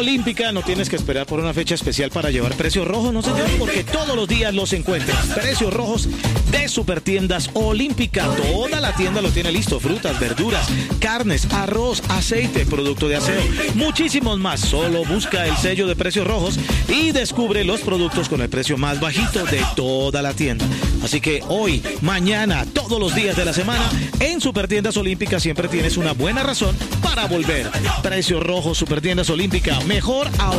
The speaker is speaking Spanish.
Olímpica no tienes que esperar por una fecha especial para llevar precios rojos, no señor, porque todos los días los encuentras. Precios rojos de Supertiendas Olímpica. Toda la tienda lo tiene listo. Frutas, verduras, carnes, arroz, aceite, producto de aseo, muchísimos más. Solo busca el sello de precios rojos y descubre los productos con el precio más bajito de toda la tienda. Así que hoy, mañana, todos los días de la semana, en Supertiendas Olímpica siempre tienes una buena razón para volver. Precios rojos, Supertiendas Olímpica, mejor ahora.